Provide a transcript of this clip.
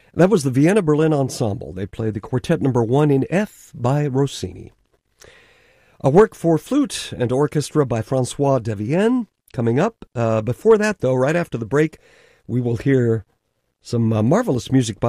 That was the Vienna Berlin Ensemble. They played the Quartet Number 1 in F by Rossini. A work for flute and orchestra by François Devienne coming up. Before that, though, right after the break, we will hear some marvelous music by